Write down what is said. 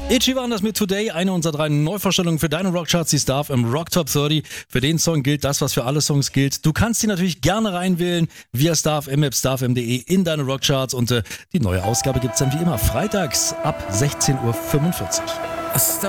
Itchy waren das mit Today, eine unserer 3 Neuvorstellungen für deine Rockcharts, die Star im Rock Top 30. Für den Song gilt das, was für alle Songs gilt. Du kannst die natürlich gerne reinwählen via StarFM, App starfm.de in deine Rockcharts und die neue Ausgabe gibt's dann wie immer freitags ab 16:45 Uhr.